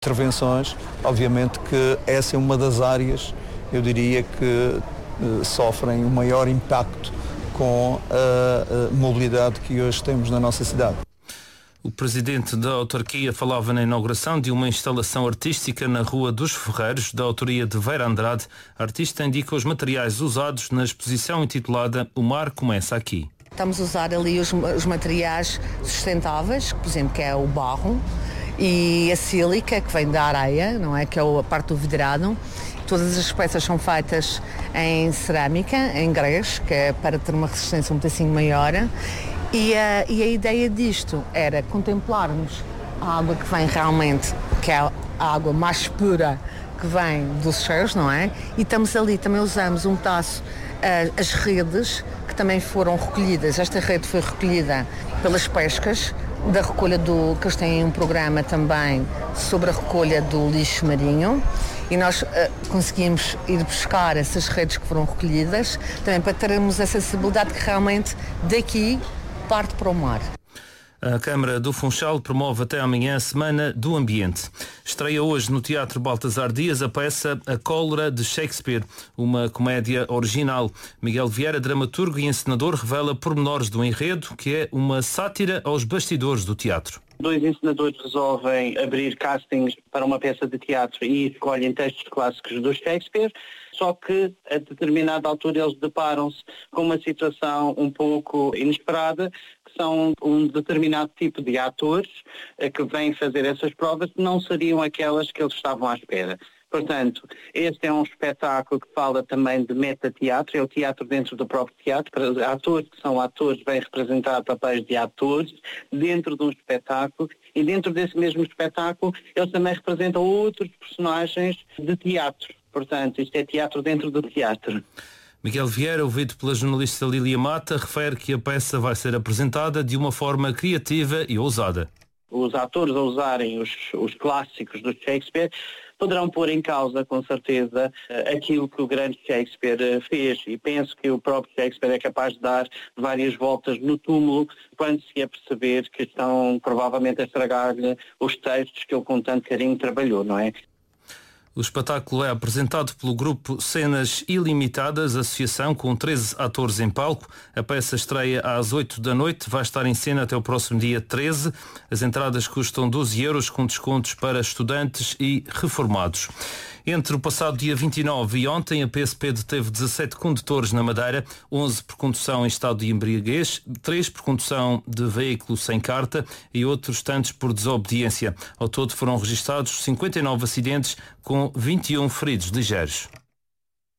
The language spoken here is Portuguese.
Intervenções, obviamente que essa é uma das áreas, eu diria que sofrem o maior impacto com a mobilidade que hoje temos na nossa cidade. O presidente da autarquia falava na inauguração de uma instalação artística na Rua dos Ferreiros, da autoria de Vera Andrade. A artista indica os materiais usados na exposição intitulada O Mar Começa Aqui. Estamos a usar ali os materiais sustentáveis, por exemplo, que é o barro, e a sílica, que vem da areia, não é? Que é a parte do vidrado. Todas as peças são feitas em cerâmica, em grés, que é para ter uma resistência um bocadinho maior. E a ideia disto era contemplarmos a água que vem realmente, que é a água mais pura que vem dos cheiros, não é? E estamos ali, também usamos um pedaço, as redes, que também foram recolhidas. Esta rede foi recolhida pelas pescas, da recolha que eles têm um programa também sobre a recolha do lixo marinho, e nós conseguimos ir buscar essas redes que foram recolhidas, também para termos a sensibilidade que realmente daqui parte para o mar. A Câmara do Funchal promove até amanhã a Semana do Ambiente. Estreia hoje no Teatro Baltasar Dias a peça A Cólera de Shakespeare, uma comédia original. Miguel Vieira, dramaturgo e encenador, revela pormenores do enredo, que é uma sátira aos bastidores do teatro. Dois encenadores resolvem abrir castings para uma peça de teatro e escolhem textos clássicos do Shakespeare, só que a determinada altura eles deparam-se com uma situação um pouco inesperada, que são um determinado tipo de atores que vêm fazer essas provas que não seriam aquelas que eles estavam à espera. Portanto, este é um espetáculo que fala também de metateatro, é o teatro dentro do próprio teatro, para atores que são atores vêm representar papéis de atores dentro de um espetáculo, e dentro desse mesmo espetáculo eles também representam outros personagens de teatro. Portanto, isto é teatro dentro do teatro. Miguel Vieira, ouvido pela jornalista Lília Mata, refere que a peça vai ser apresentada de uma forma criativa e ousada. Os atores a usarem os clássicos do Shakespeare poderão pôr em causa, com certeza, aquilo que o grande Shakespeare fez. E penso que o próprio Shakespeare é capaz de dar várias voltas no túmulo quando se aperceber que estão provavelmente a estragar-lhe os textos que ele com tanto carinho trabalhou, não é? O espetáculo é apresentado pelo grupo Cenas Ilimitadas, associação com 13 atores em palco. A peça estreia às 8 da noite, vai estar em cena até o próximo dia 13. As entradas custam 12 euros, com descontos para estudantes e reformados. Entre o passado dia 29 e ontem, a PSP deteve 17 condutores na Madeira, 11 por condução em estado de embriaguez, 3 por condução de veículo sem carta e outros tantos por desobediência. Ao todo foram registados 59 acidentes, com 21 feridos ligeiros.